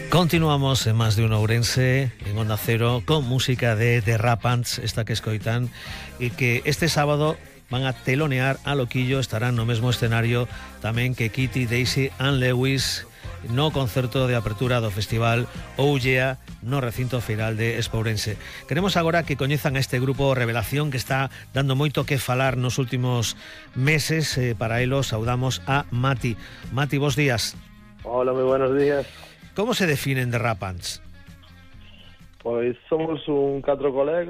Continuamos en Más de Uno Ourense, en Onda Cero, con música de The Rapants, esta que escoitan, e que este sábado van a telonear a Loquillo, estarán no mesmo escenario tamén que Kitty, Daisy and Lewis no concerto de apertura do festival Oh Yeah no recinto feiral de Espourense. Queremos agora que coñezan a este grupo Revelación que está dando moito que falar nos últimos meses. Para elo saudamos a Mati. Mati, bos días. Hola, moi buenos días. Como se definen The Rapants? Pois somos un 4 colegas